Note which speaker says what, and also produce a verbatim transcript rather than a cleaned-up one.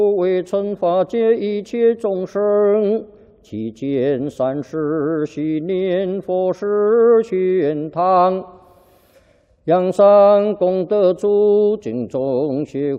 Speaker 1: 为惩罚界一切众生，期间三世悉念佛事全堂，扬善功德主，敬众协